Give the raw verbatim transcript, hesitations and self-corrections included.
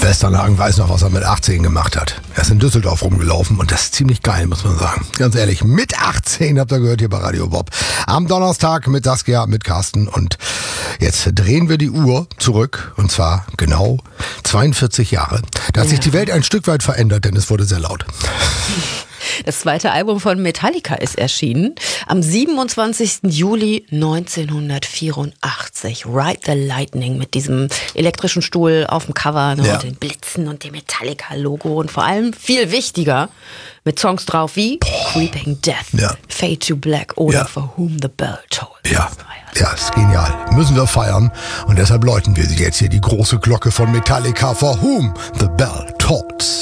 Westernhagen weiß noch, was er mit achtzehn gemacht hat. Er ist in Düsseldorf rumgelaufen und das ist ziemlich geil, muss man sagen. Ganz ehrlich, mit achtzehn habt ihr gehört hier bei Radio Bob. Am Donnerstag mit Saskia, mit Carsten und jetzt drehen wir die Uhr zurück und zwar genau zweiundvierzig Jahre. Da hat ja. sich die Welt ein Stück weit verändert, denn es wurde sehr laut. Das zweite Album von Metallica ist erschienen am siebenundzwanzigsten Juli neunzehnhundertvierundachtzig. Ride the Lightning mit diesem elektrischen Stuhl auf dem Cover, ne, ja. und den Blitzen und dem Metallica-Logo und vor allem viel wichtiger mit Songs drauf wie Creeping Death, ja. Fade to Black oder ja. For Whom the Bell Tolls. Ja. Ja, ist genial. Müssen wir feiern und deshalb läuten wir jetzt hier die große Glocke von Metallica, For Whom the Bell Tolls.